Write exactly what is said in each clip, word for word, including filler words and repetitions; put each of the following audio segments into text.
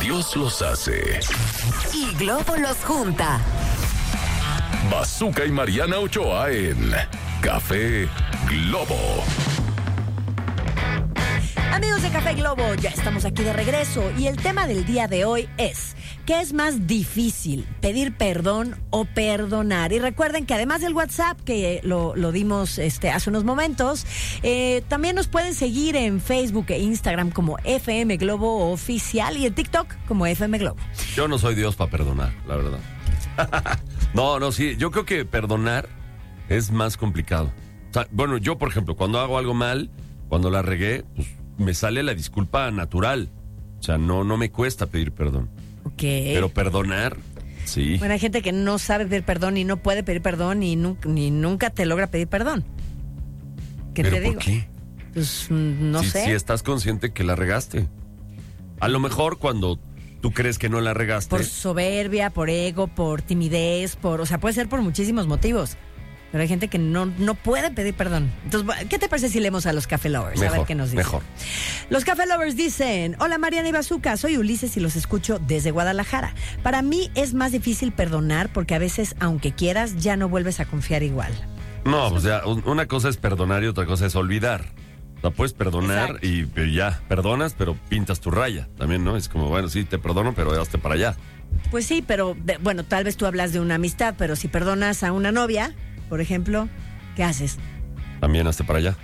Dios los hace. Y Globo los junta. Bazooka y Mariana Ochoa en Café Globo. Amigos de Café Globo, ya estamos aquí de regreso y el tema del día de hoy es: ¿qué es más difícil, pedir perdón o perdonar? Y recuerden que además del WhatsApp, que lo, lo dimos este, hace unos momentos, eh, también nos pueden seguir en Facebook e Instagram como F M Globo Oficial y en TikTok como F M Globo. Yo no soy Dios para perdonar, la verdad. No, no, sí, yo creo que perdonar es más complicado. O sea, bueno, yo, por ejemplo, cuando hago algo mal, cuando la regué, pues me sale la disculpa natural. O sea, no, no me cuesta pedir perdón. Ok. Pero perdonar, sí. Bueno, hay gente que no sabe pedir perdón y no puede pedir perdón y nunca, ni nunca te logra pedir perdón. ¿Qué ¿Pero te por digo? qué? Pues no si, sé. Si estás consciente que la regaste. A lo mejor cuando tú crees que no la regaste. Por soberbia, por ego, por timidez, por, o sea, puede ser por muchísimos motivos. Pero hay gente que no, no puede pedir perdón. Entonces, ¿qué te parece si leemos a los Café Lovers? Mejor, a ver qué nos dicen. Mejor. Los Café Lovers dicen: hola Mariana y Bazooka, soy Ulises y los escucho desde Guadalajara. Para mí es más difícil perdonar porque a veces, aunque quieras, ya no vuelves a confiar igual. No, pues ya, una cosa es perdonar y otra cosa es olvidar. O sea, puedes perdonar y, y ya, perdonas, pero pintas tu raya. También, ¿no? Es como, bueno, sí, te perdono, pero hazte para allá. Pues sí, pero, bueno, tal vez tú hablas de una amistad, pero si perdonas a una novia, por ejemplo, ¿qué haces? También hazte para allá.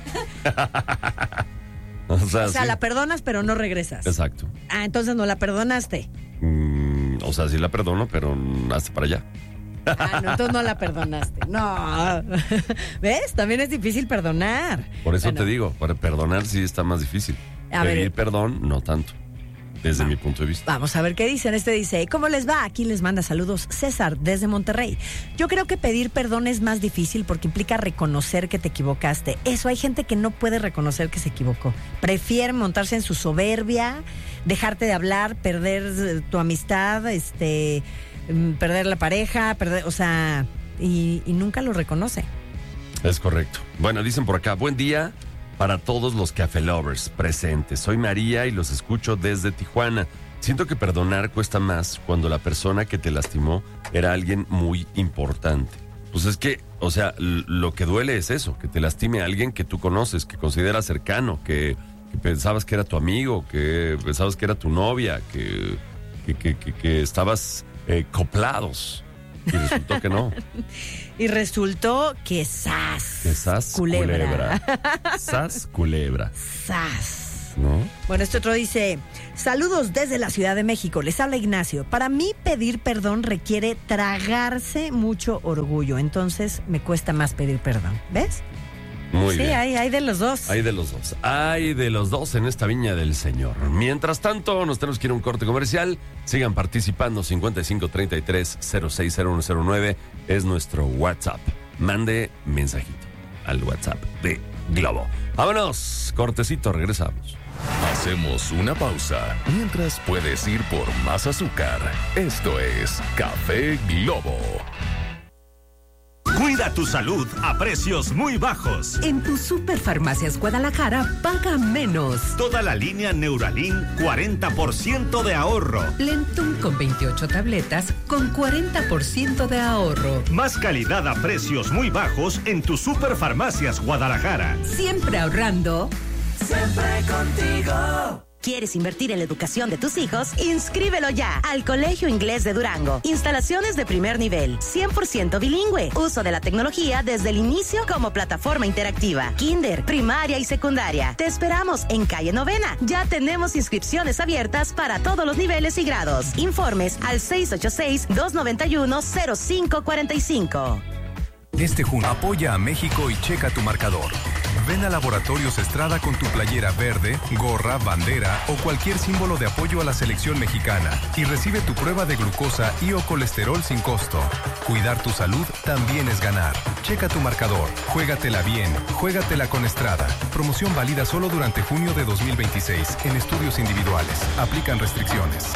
o sea, o sea sí. La perdonas, pero no regresas. Exacto. Ah, entonces no la perdonaste. Mm, o sea, sí la perdono, pero hazte para allá. Ah, no, entonces no la perdonaste. No. ¿Ves? También es difícil perdonar. Por eso bueno. te digo, para perdonar sí está más difícil. A Pedir ver. perdón, no tanto. Desde Va. mi punto de vista. Vamos a ver qué dicen. Este dice: ¿cómo les va? Aquí les manda saludos César desde Monterrey. Yo creo que pedir perdón es más difícil porque implica reconocer que te equivocaste. Eso, hay gente que no puede reconocer que se equivocó. Prefiere montarse en su soberbia, dejarte de hablar, perder eh, tu amistad, este, mm, perder la pareja, perder, o sea, y, y nunca lo reconoce. Es correcto. Bueno, dicen por acá, buen día para todos los Café Lovers presentes. Soy María y los escucho desde Tijuana. Siento que perdonar cuesta más cuando la persona que te lastimó era alguien muy importante. Pues es que, o sea, l- lo que duele es eso, que te lastime a alguien que tú conoces, que consideras cercano, que, que pensabas que era tu amigo, que pensabas que era tu novia, que, que, que, que, que estabas eh, coplados. Y resultó que no. Y resultó que sas. Que sas culebra. culebra. Sas culebra. Sas. ¿No? Bueno, este otro dice: saludos desde la Ciudad de México, les habla Ignacio. Para mí pedir perdón requiere tragarse mucho orgullo, entonces me cuesta más pedir perdón. ¿Ves? Muy sí, bien. hay, hay de los dos. Hay de los dos. Hay de los dos en esta viña del Señor. Mientras tanto, nos tenemos que ir a un corte comercial. Sigan participando. cincuenta y cinco treinta y tres cero seis cero uno cero nueve es nuestro WhatsApp. Mande mensajito al WhatsApp de Globo. Vámonos. Cortecito, regresamos. Hacemos una pausa. Mientras puedes ir por más azúcar. Esto es Café Globo. Cuida tu salud a precios muy bajos. En tu Superfarmacias Guadalajara, paga menos. Toda la línea Neuralin, cuarenta por ciento de ahorro. Lentun con veintiocho tabletas con cuarenta por ciento de ahorro. Más calidad a precios muy bajos en tu Superfarmacias Guadalajara. Siempre ahorrando. Siempre contigo. ¿Quieres invertir en la educación de tus hijos? Inscríbelo ya al Colegio Inglés de Durango. Instalaciones de primer nivel, cien por ciento bilingüe. Uso de la tecnología desde el inicio como plataforma interactiva. Kinder, primaria y secundaria. Te esperamos en Calle Novena. Ya tenemos inscripciones abiertas para todos los niveles y grados. Informes al seis ocho seis, dos nueve uno, cero cinco cuatro cinco. Este junio apoya a México y checa tu marcador. Ven a Laboratorios Estrada con tu playera verde, gorra, bandera o cualquier símbolo de apoyo a la selección mexicana y recibe tu prueba de glucosa y o colesterol sin costo. Cuidar tu salud también es ganar. Checa tu marcador, juégatela bien, juégatela con Estrada. Promoción válida solo durante junio de dos mil veintiséis en estudios individuales. Aplican restricciones.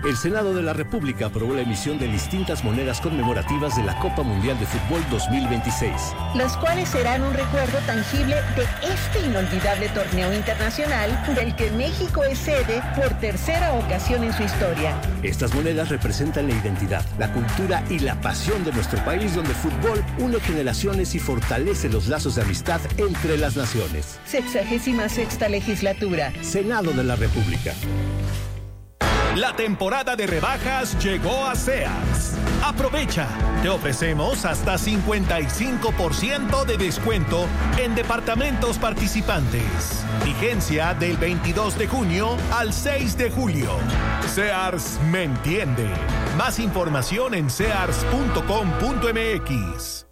El Senado de la República aprobó la emisión de distintas monedas conmemorativas de la Copa Mundial de Fútbol dos mil veintiséis. Las cuales serán un recuerdo tangible de este inolvidable torneo internacional del que México es sede por tercera ocasión en su historia. Estas monedas representan la identidad, la cultura y la pasión de nuestro país, donde el fútbol une generaciones y fortalece los lazos de amistad entre las naciones. Sexagésima sexta legislatura. Senado de la República. La temporada de rebajas llegó a Sears. Aprovecha, te ofrecemos hasta cincuenta y cinco por ciento de descuento en departamentos participantes. Vigencia del veintidós de junio al seis de julio. Sears me entiende. Más información en sears punto com punto m x.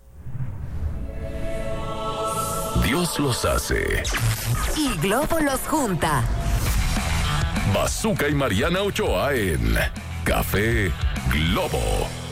Dios los hace. Y Globo los junta. Bazooka y Mariana Ochoa en Café Globo.